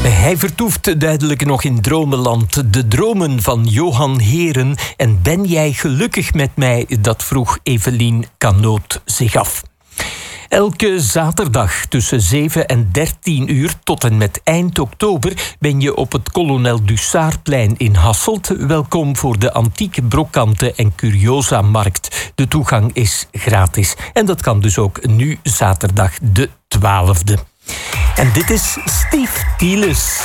Hij vertoeft duidelijk nog in dromenland. De dromen van Johan Heren. En ben jij gelukkig met mij? Dat vroeg Evelien Canoot zich af. Elke zaterdag tussen 7 en 13 uur tot en met eind oktober ben je op het Kolonel Dussardplein in Hasselt. Welkom voor de antieke brokanten en curiosa-markt. De toegang is gratis. En dat kan dus ook nu zaterdag de 12e. En dit is Steve Thielis.